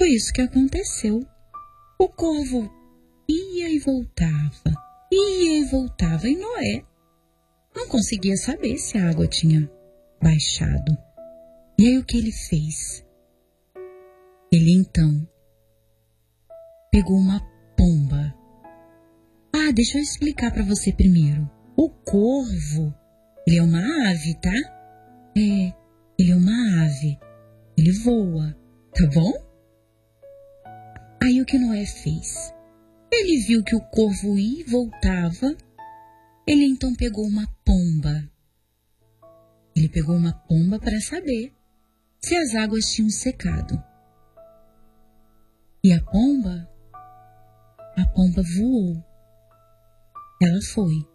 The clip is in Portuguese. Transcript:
Foi isso que aconteceu. O corvo ia e voltava, e Noé não conseguia saber se a água tinha baixado. E aí o que ele fez? Ele então pegou uma pomba. Deixa eu explicar para você primeiro. O corvo, ele é uma ave, tá? Ele é uma ave. Ele voa, tá bom? Aí o que Noé fez? Ele viu que o corvo ia e voltava. Ele então pegou uma pomba. Ele pegou uma pomba para saber se as águas tinham secado. E a pomba voou. Ela foi.